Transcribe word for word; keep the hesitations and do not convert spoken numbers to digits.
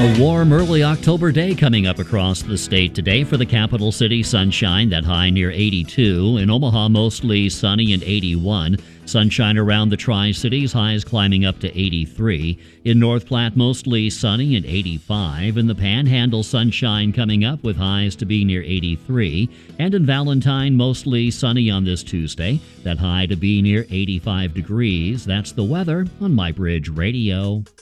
A warm early October day coming up across the state today. For the capital city, sunshine, that high near eighty-two. In Omaha, mostly sunny and eighty-one. Sunshine around the Tri-Cities, highs climbing up to eighty-three. In North Platte, mostly sunny and eighty-five. In the Panhandle, sunshine coming up with highs to be near eighty-three. And in Valentine, mostly sunny on this Tuesday. That high to be near eighty-five degrees. That's the weather on My Bridge Radio.